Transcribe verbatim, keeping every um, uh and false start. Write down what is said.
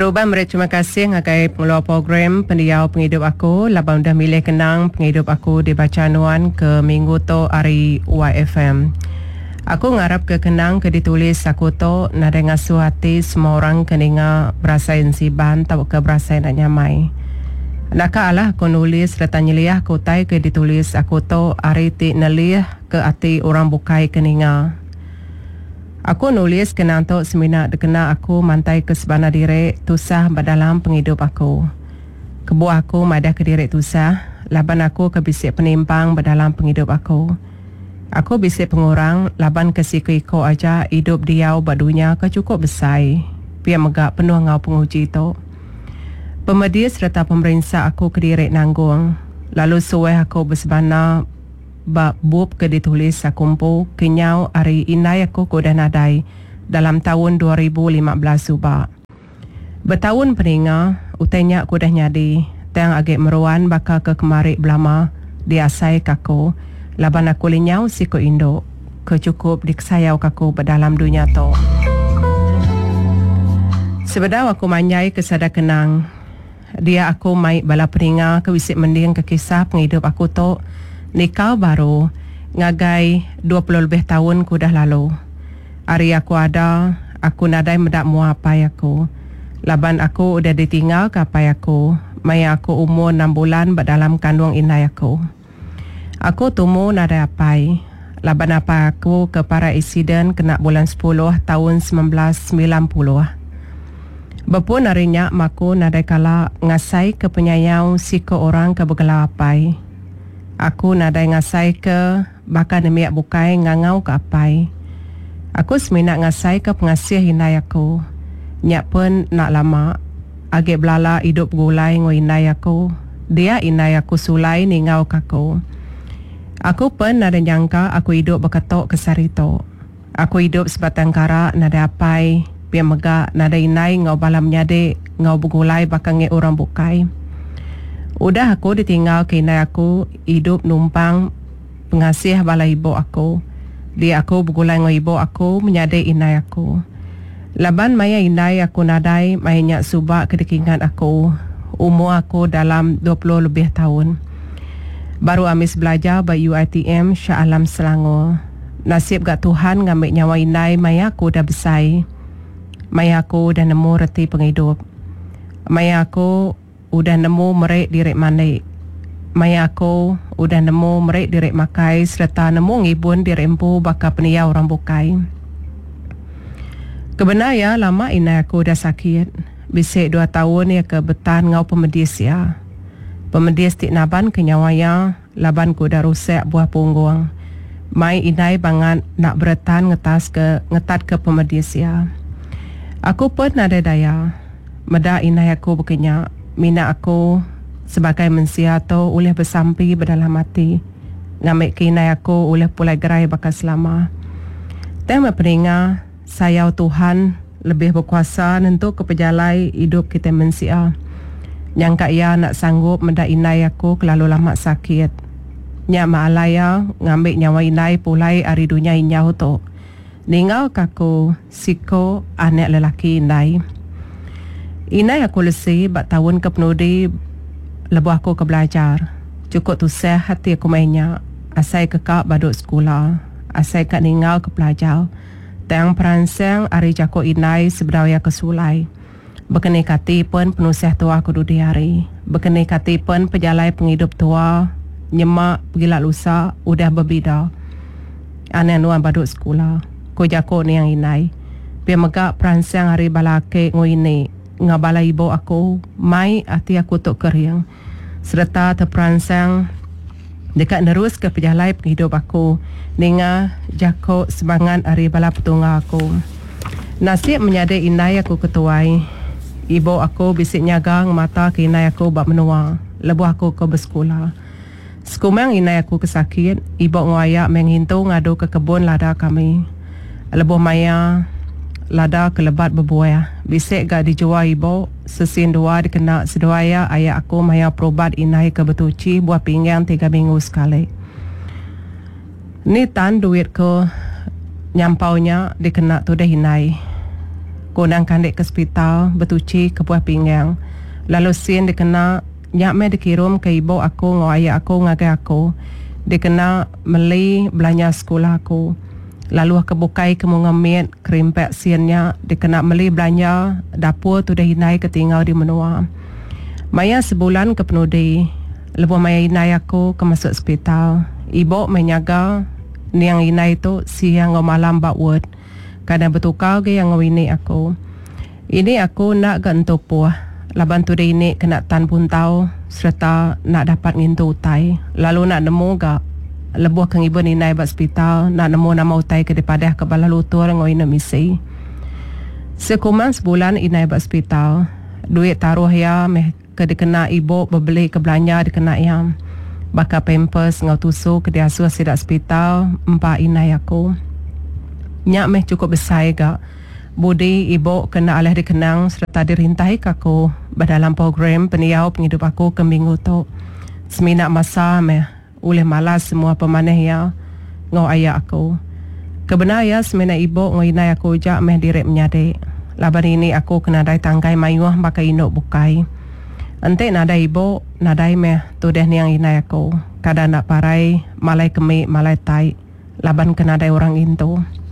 Teruban beri terima kasih ngagai pengeluar program pendiau penghidup aku. Labang dah milih kenang penghidup aku di Bacanuan ke minggu to hari Y F M. Aku ngarap ke kenang ke ditulis aku to nada ngasuh hati semua orang keninga berasain siban tau ke berasain nak nyamai. Naka alah aku nulis serta nyeliah aku tai ke ditulis aku to hari ti nelih ke hati orang bukai keninga. Aku nulis kenang tok semina dekena aku mantai ke sebana diri tusah badalam penghidup aku. Kebu aku madah ke diri tusah, laban aku ke bisik penimpang badalam penghidup aku. Aku bisik pengurang, laban ke siku iko aja hidup diau badunya ke cukup besar. Biar megak penuh ngau penguji tok. Pemedi serta pemerintah aku ke diri nanggung. Lalu suwe aku bersebana bab bub ke ditulis sakumpu kenyau hari inai aku kuda nadai dalam tahun dua ribu lima belas subak. Bertahun peninga, utenya aku dah nyadi, tang agak meruan bakal ke kemari belama diasai kaku, laban aku linyau siku Indo, ke cukup diksayau kaku berdalam dunia to. Sebedau aku manyai kesada kenang, dia aku mai bala peninga ke wisik mending ke kisah penghidup aku to. Nikah baru ngagai dua puluh lebih tahun ku dah lalu. Hari aku ada, aku nadai medak mua apai aku. Laban aku udah ditinggal ke apai aku. Maya aku umur enam bulan dalam kandung inai aku. Aku tumu nadai apai. Laban apai aku ke para insiden kena bulan sepuluh tahun sembilan belas sembilan puluh. Bepun harinya maku nadai kala ngasai ke penyayau si ke orang ke bergelar apai. Aku nadai ngasai ke bahkan demiak bukai ngangau ke apai. Aku seminat ngasai ke pengasih inai aku. Nyak pun nak lama. Agak belala hidup gulai ngo inai aku. Dia inai aku sulai ni ngau kaku. Aku pun nada nyangka aku hidup berketok ke sarito. Aku hidup sebatang kara nada apai. Biar megak nada inai ngau balam nyade ngau bergulai bakal nge orang bukai. Udah aku ditinggal ke inai aku hidup numpang pengasih bala ibu aku. Dia aku bergulai dengan ibu aku menyadai inai aku. Laban maya inai aku nadai mainyak subak kedekingan aku. Umur aku dalam dua puluh lebih tahun. Baru amis belajar ba U I T M Shah Alam Selangor. Nasib gak Tuhan ngambil nyawa inai maya aku dah besar. Maya aku dah nemu reti penghidup. Maya aku udah nemu merek direk manik. Maya aku udah nemu merek direk makai serta nemu ngibun direk empu bakal peniau orang bukai. Kebenarnya lama inai aku dah sakit. Bisik dua tahun ya ke betan ngau pemedis ya. Pemedis tik naban kenyawaya, laban ku dah rusak buah punggung. Mai inai bangan nak beretan ngetas ke ngetat ke pemedis ya. Aku pun ada daya. Meda inai aku berkenyak. Mina aku sebagai manusia tu oleh bersampi berdalam hati. Ngambil kinai aku oleh pulai gerai bakal selama. Tema peringat sayau Tuhan lebih berkuasa untuk kepejalai hidup kita manusia. Yang kak ia nak sanggup mendak inai aku kelalu lama sakit. Nyak maalaya ngambil nyawa inai pulai hari dunia inyau tu. Ningau kaku siko anak lelaki inai. Inai aku lesi bak tahun ke penudi lebu aku ke belajar. Cukup tu seh hati aku mainnya. Asai kekak baduk sekolah. Asai kak ningau ke pelajar. Tang peransang hari jako inai sebedaya ke sulai. Berkenai kati pun penuh seh tua aku dudi hari. Berkenai kati pun pejalai penghidup tua. Nyemak pergilah lusa udah berbida. Aneh nuan baduk sekolah. Ko jako ni yang inai. Biar megak peransang hari balake ngoini. Ngabala ibu aku mai hati aku tok kering serta terperansang dekat nerus ke pejalai penghidup aku ninga jako semangat hari bala petungga aku. Nasib menyadai inai aku ketuai. Ibu aku bisik nyaga mata ke inai aku bak menua lebu aku ke bersekolah. Sekumang inai aku kesakit, ibu ngayak menghintu ngadu ke kebun lada kami. Lebu maya lada kelebat berbuah. Bisik gak dijual ibu. Sesin dua dikena seduaya ayah aku maya perubat inai ke betuci buah pinggang tiga minggu sekali. Ni tan duit ke nyampaunya dikena tu dah inai. Konang kandek ke hospital betuci ke buah pinggang. Lalu sien dikena nyak me dikirim ke ibu aku ngau ayah aku ngagai aku. Dikena meli belanja sekolah aku. Lalu aku bukai ke mengamit krimpek siennya dikena meli belanja dapur tu dah hinai ketinggal di menua. Maya sebulan ke penudi. Lepas maya hinai aku ke masuk hospital. Ibu menyaga ni yang hinai tu siang ngau malam bak word. Kadang bertukar ke yang ngawini aku. Ini aku nak ke entuk puah. Laban tu dia ini kena tan pun tahu. Serta nak dapat ngintu utai. Lalu nak nemu ke lebuh keng ibu ni naik hospital. Nak nemu nama utai ke daripada ke bala lutur ngawini misi. Sekuman sebulan inai hospital. Duit taruh ya meh ke dikena ibu berbeli ke belanja dikena yang. Baka pampers ngau tusuk ke dia asuh sidak hospital. Empat inai aku. Nyak meh cukup besar gak. Budi ibu kena alih dikenang serta dirintahi kaku berdalam program peniau penghidup aku ke minggu tu. Seminak masa meh oleh malas semua pemanah ya ngau ayah aku. Kebenar ya semina ibu ngau inai aku jak meh direk menyadik. Laban ini aku kena dai tanggai mayuah baka induk bukai. Ente nadai ibu nadai meh tu deh niang inai aku. Kadang nak parai malai kemik malai tai. Laban kena dai orang itu.